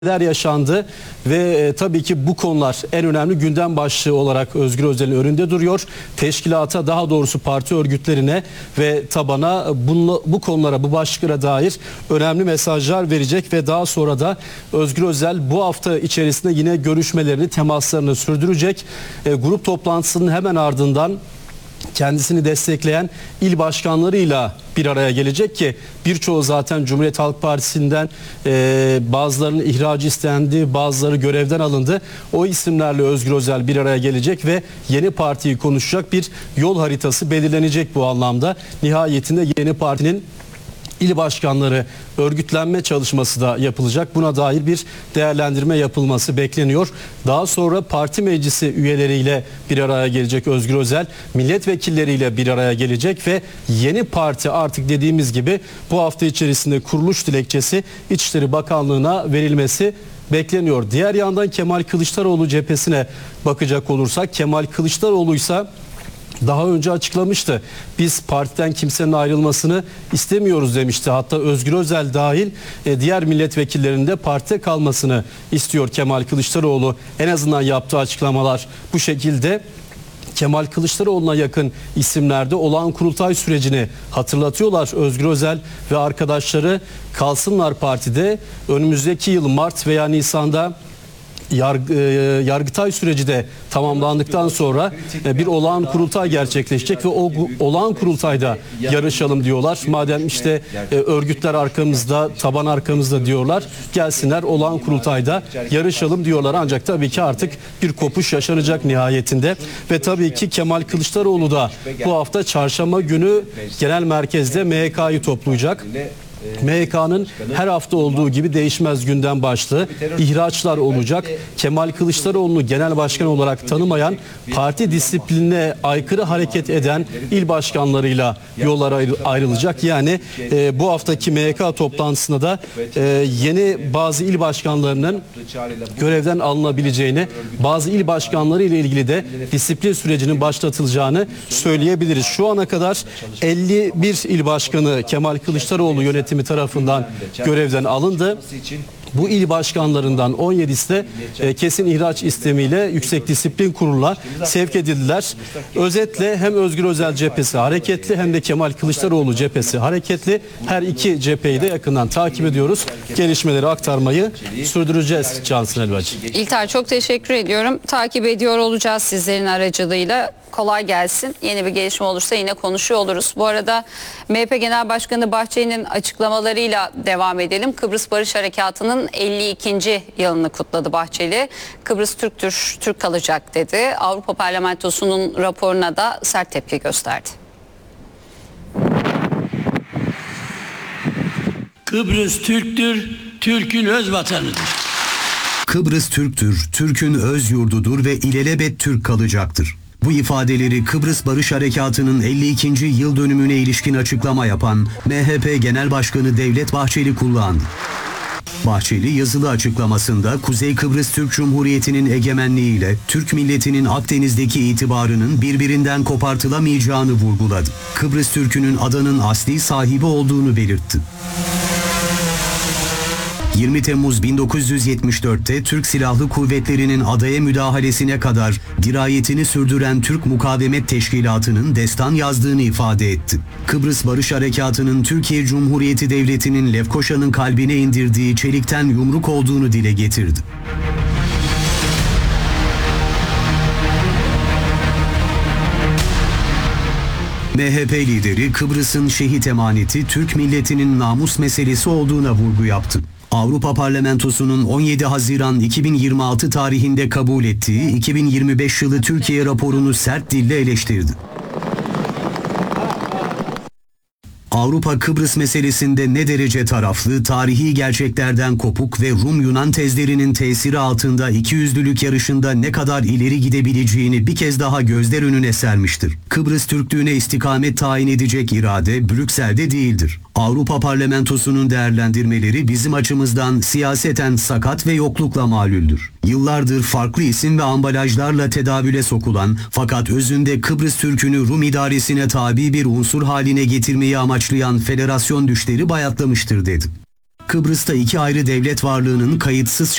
Neler yaşandı ve tabii ki bu konular en önemli gündem başlığı olarak Özgür Özel'in önünde duruyor. Teşkilata, daha doğrusu parti örgütlerine ve tabana bu konulara, bu başlıklara dair önemli mesajlar verecek ve daha sonra da Özgür Özel bu hafta içerisinde yine görüşmelerini, temaslarını sürdürecek. Grup toplantısının hemen ardından kendisini destekleyen il başkanlarıyla bir araya gelecek ki birçoğu zaten Cumhuriyet Halk Partisi'nden bazılarının ihracı istendi, bazıları görevden alındı. O isimlerle Özgür Özel bir araya gelecek ve yeni partiyi konuşacak, bir yol haritası belirlenecek bu anlamda. Nihayetinde yeni partinin İl başkanları örgütlenme çalışması da yapılacak. Buna dair bir değerlendirme yapılması bekleniyor. Daha sonra parti meclisi üyeleriyle bir araya gelecek Özgür Özel. Milletvekilleriyle bir araya gelecek ve yeni parti artık dediğimiz gibi bu hafta içerisinde kuruluş dilekçesi İçişleri Bakanlığı'na verilmesi bekleniyor. Diğer yandan Kemal Kılıçdaroğlu cephesine bakacak olursak, Kemal Kılıçdaroğlu ise daha önce açıklamıştı. Biz partiden kimsenin ayrılmasını istemiyoruz demişti. Hatta Özgür Özel dahil diğer milletvekillerinin de partide kalmasını istiyor Kemal Kılıçdaroğlu. En azından yaptığı açıklamalar bu şekilde. Kemal Kılıçdaroğlu'na yakın isimlerde olağan kurultay sürecini hatırlatıyorlar. Özgür Özel ve arkadaşları kalsınlar partide. Önümüzdeki yıl Mart veya Nisan'da Yargıtay süreci de tamamlandıktan sonra bir olağan kurultay gerçekleşecek ve o olağan kurultayda yarışalım diyorlar. Madem işte örgütler arkamızda, taban arkamızda diyorlar, gelsinler olağan kurultayda yarışalım diyorlar. Ancak tabii ki artık bir kopuş yaşanacak nihayetinde ve tabii ki Kemal Kılıçdaroğlu da bu hafta çarşamba günü genel merkezde MHK'yı toplayacak. MHK'nın her hafta olduğu gibi değişmez gündem başlığı ihraçlar olacak. Kemal Kılıçdaroğlu'nu genel başkan olarak tanımayan, parti disiplinine aykırı hareket eden il başkanlarıyla yollar ayrılacak. Yani bu haftaki MHK toplantısında da yeni bazı il başkanlarının görevden alınabileceğini, bazı il başkanları ile ilgili de disiplin sürecinin başlatılacağını söyleyebiliriz. Şu ana kadar 51 il başkanı Kemal Kılıçdaroğlu yönetimi tarafından görevden alındı. Bu il başkanlarından 17'si de kesin ihraç istemiyle Yüksek Disiplin Kurulu'na sevk edildiler. Özetle hem Özgür Özel cephesi hareketli hem de Kemal Kılıçdaroğlu cephesi hareketli. Her iki cepheyi de yakından takip ediyoruz. Gelişmeleri aktarmayı sürdüreceğiz Cansın Elbacı. İlter, çok teşekkür ediyorum. Takip ediyor olacağız sizlerin aracılığıyla. Kolay gelsin. Yeni bir gelişme olursa yine konuşuyor oluruz. Bu arada MHP Genel Başkanı Bahçeli'nin açıklamalarıyla devam edelim. Kıbrıs Barış Harekatı'nın 52. yılını kutladı Bahçeli. Kıbrıs Türktür, Türk kalacak dedi. Avrupa Parlamentosu'nun raporuna da sert tepki gösterdi. Kıbrıs Türktür, Türk'ün öz vatanıdır. Kıbrıs Türktür, Türk'ün öz yurdudur ve ilelebet Türk kalacaktır. Bu ifadeleri Kıbrıs Barış Harekatı'nın 52. yıl dönümüne ilişkin açıklama yapan MHP Genel Başkanı Devlet Bahçeli kullandı. Bahçeli yazılı açıklamasında Kuzey Kıbrıs Türk Cumhuriyeti'nin egemenliğiyle Türk milletinin Akdeniz'deki itibarının birbirinden kopartılamayacağını vurguladı. Kıbrıs Türk'ünün adanın asli sahibi olduğunu belirtti. 20 Temmuz 1974'te Türk Silahlı Kuvvetleri'nin adaya müdahalesine kadar dirayetini sürdüren Türk Mukavemet Teşkilatı'nın destan yazdığını ifade etti. Kıbrıs Barış Harekatı'nın Türkiye Cumhuriyeti Devleti'nin Lefkoşa'nın kalbine indirdiği çelikten yumruk olduğunu dile getirdi. MHP lideri Kıbrıs'ın şehit emaneti Türk milletinin namus meselesi olduğuna vurgu yaptı. Avrupa Parlamentosu'nun 17 Haziran 2026 tarihinde kabul ettiği 2025 yılı Türkiye raporunu sert dille eleştirdi. Avrupa Kıbrıs meselesinde ne derece taraflı, tarihi gerçeklerden kopuk ve Rum-Yunan tezlerinin tesiri altında ikiyüzlülük yarışında ne kadar ileri gidebileceğini bir kez daha gözler önüne sermiştir. Kıbrıs Türklüğüne istikamet tayin edecek irade Brüksel'de değildir. Avrupa Parlamentosu'nun değerlendirmeleri bizim açımızdan siyaseten sakat ve yoklukla malüldür. Yıllardır farklı isim ve ambalajlarla tedavüle sokulan fakat özünde Kıbrıs Türk'ünü Rum idaresine tabi bir unsur haline getirmeyi amaçlayan federasyon düşleri bayatlamıştır dedi. Kıbrıs'ta iki ayrı devlet varlığının kayıtsız